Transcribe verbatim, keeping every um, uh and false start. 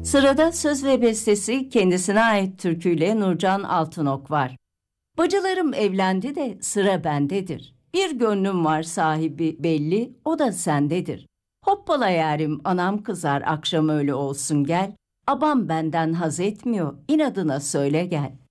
Sırada söz ve bestesi kendisine ait türküyle Nurcan Altınok var. Bacılarım evlendi de sıra bendedir. Bir gönlüm var sahibi belli, o da sendedir. Hoppala yarim, anam kızar, akşam öyle olsun gel. Abam benden haz etmiyor, inadına söyle gel.